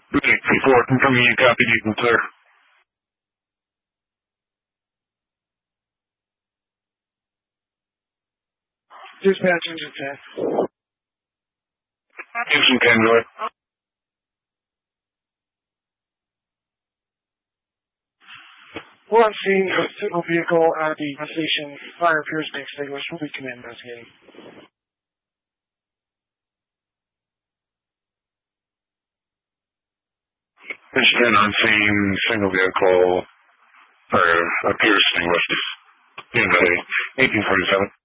Before confirming you copy, you can clear. Dispatch engine 10. Engine 10, go ahead. Well, I'm seeing a signal vehicle at the station. Fire appears to be extinguished. We'll be investigating. Engine 10 on scene, single vehicle, or appears extinguished. In the 1847.